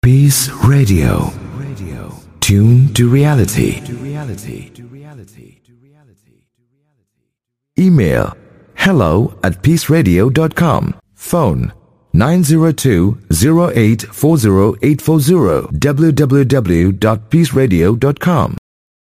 Peace Radio. Tune to reality. Email hello@peaceradio.com. Phone 902-0840-840 www.peaceradio.com.